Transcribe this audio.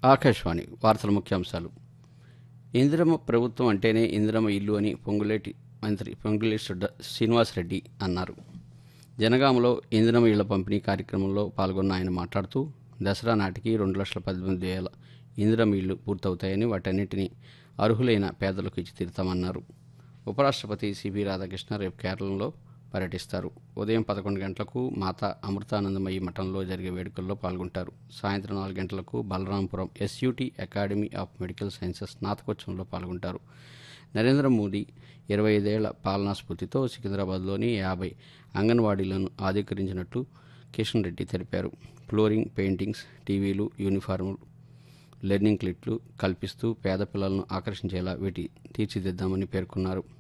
ఆకాశవాణి వార్తల ముఖ్యాంశాలు. ఇందిరమ్మ ప్రభుత్వం అంటేనే ఇందిరమ్మ ఇల్లు అని పొంగులేటి మంత్రి పొంగులేటి శ్రీనివాసరెడ్డి అన్నారు. జనగామలో ఇందిరమ్మ ఇళ్ల పంపిణీ కార్యక్రమంలో పాల్గొన్న ఆయన మాట్లాడుతూ దసరా నాటికి 2,18,000 ఇందిరమ్మ ఇళ్లు పూర్తవుతాయని, వాటన్నిటినీ అర్హులైన పేదలకు ఇచ్చి తీరుతామన్నారు. ఉపరాష్ట్రపతి సిపి రాధాకృష్ణ రేపు కేరళలో పర్యటిస్తారు. ఉదయం 11 గంటలకు మాతా అమృతానందమయ్యి మఠంలో జరిగే వేడుకల్లో పాల్గొంటారు. సాయంత్రం 4 గంటలకు Balarampuram SUT academy of medical sciences స్నాతకోత్సవంలో పాల్గొంటారు. నరేంద్ర మోదీ 25 ఏళ్ల పాలనా స్ఫూర్తితో సికింద్రాబాద్లోని 50 అంగన్వాడీలను ఆధునీకరించినట్లు కిషన్ రెడ్డి తెలిపారు. ఫ్లోరింగ్, పెయింటింగ్స్, టీవీలు, యూనిఫార్ములు, లెర్నింగ్ కిట్లు కల్పిస్తూ పేద పిల్లలను ఆకర్షించేలా వీటి తీర్చిదిద్దామని పేర్కొన్నారు.